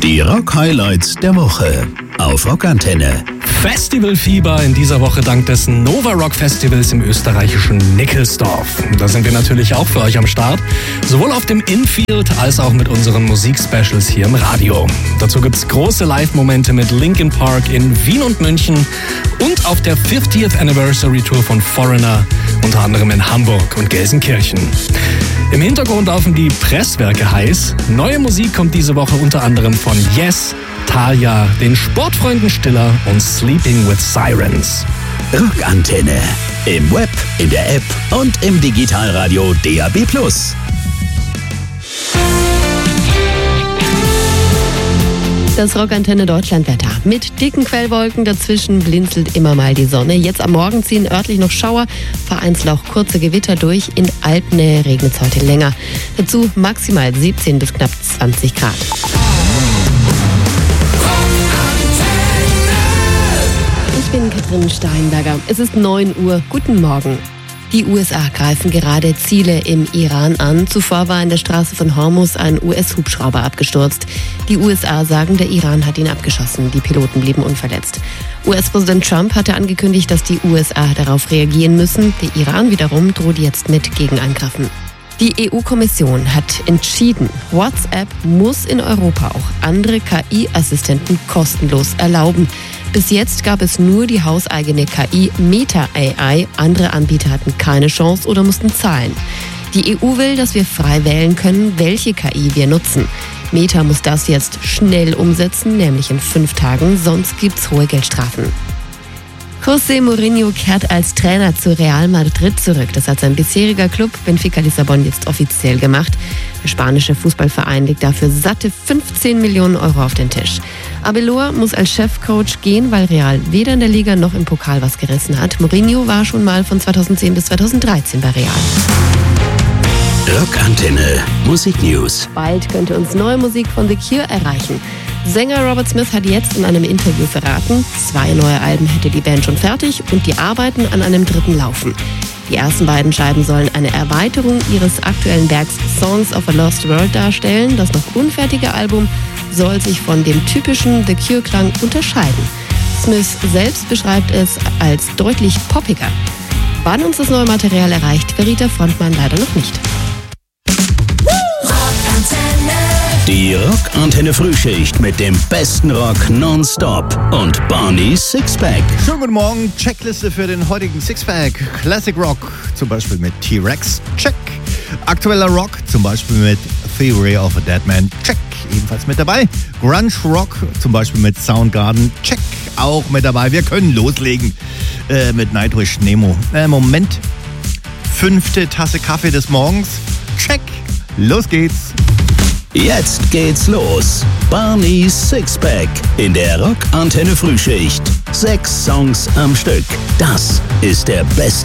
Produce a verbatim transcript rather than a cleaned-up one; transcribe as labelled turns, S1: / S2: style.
S1: Die Rock-Highlights der Woche auf Rockantenne.
S2: Festivalfieber in dieser Woche dank des Nova Rock Festivals im österreichischen Nickelsdorf. Da sind wir natürlich auch für euch am Start, sowohl auf dem Infield als auch mit unseren Musikspecials hier im Radio. Dazu gibt's große Live-Momente mit Linkin Park in Wien und München und auf der fiftieth Anniversary Tour von Foreigner, unter anderem in Hamburg und Gelsenkirchen. Im Hintergrund laufen die Presswerke heiß. Neue Musik kommt diese Woche unter anderem von Yes, Thalia, den Sportfreunden Stiller und Sleeping with Sirens.
S1: Rockantenne. Im Web, in der App und im Digitalradio D A B plus.
S3: Das Rockantenne Deutschlandwetter. Mit dicken Quellwolken dazwischen blinzelt immer mal die Sonne. Jetzt am Morgen ziehen örtlich noch Schauer, vereinzelt auch kurze Gewitter durch. In Alpnähe regnet es heute länger. Dazu maximal siebzehn bis knapp zwanzig Grad. Ich bin Katrin Steinberger. Es ist neun Uhr. Guten Morgen. Die U S A greifen gerade Ziele im Iran an. Zuvor war in der Straße von Hormuz ein U S-Hubschrauber abgestürzt. Die U S A sagen, der Iran hat ihn abgeschossen. Die Piloten blieben unverletzt. U S-Präsident Trump hatte angekündigt, dass die U S A darauf reagieren müssen. Der Iran wiederum droht jetzt mit Gegenangriffen. Die E U-Kommission hat entschieden, WhatsApp muss in Europa auch andere K I-Assistenten kostenlos erlauben. Bis jetzt gab es nur die hauseigene K I Meta A I. Andere Anbieter hatten keine Chance oder mussten zahlen. Die E U will, dass wir frei wählen können, welche K I wir nutzen. Meta muss das jetzt schnell umsetzen, nämlich in fünf Tagen, sonst gibt's hohe Geldstrafen. José Mourinho kehrt als Trainer zu Real Madrid zurück. Das hat sein bisheriger Club Benfica Lissabon jetzt offiziell gemacht. Der spanische Fußballverein legt dafür satte fünfzehn Millionen Euro auf den Tisch. Abelor muss als Chefcoach gehen, weil Real weder in der Liga noch im Pokal was gerissen hat. Mourinho war schon mal von zweitausendzehn bis zweitausenddreizehn bei Real.
S1: Rockantenne Musik News.
S3: Bald könnte uns neue Musik von The Cure erreichen. Sänger Robert Smith hat jetzt in einem Interview verraten, zwei neue Alben hätte die Band schon fertig und die Arbeiten an einem dritten laufen. Die ersten beiden Scheiben sollen eine Erweiterung ihres aktuellen Werks Songs of a Lost World darstellen. Das noch unfertige Album soll sich von dem typischen The Cure-Klang unterscheiden. Smith selbst beschreibt es als deutlich poppiger. Wann uns das neue Material erreicht, verriet der Frontmann leider noch nicht.
S1: Die Rockantenne Frühschicht mit dem besten Rock nonstop und Barney's Sixpack.
S4: Schönen guten Morgen, Checkliste für den heutigen Sixpack. Classic Rock, zum Beispiel mit T-Rex, check. Aktueller Rock, zum Beispiel mit Theory of a Dead Man, check. Ebenfalls mit dabei. Grunge Rock, zum Beispiel mit Soundgarden, check. Auch mit dabei. Wir können loslegen äh, mit Nightwish Nemo. Äh, Moment. Fünfte Tasse Kaffee des Morgens, check. Los geht's.
S1: Jetzt geht's los. Barney's Sixpack in der Rockantenne Frühschicht. Sechs Songs am Stück. Das ist der beste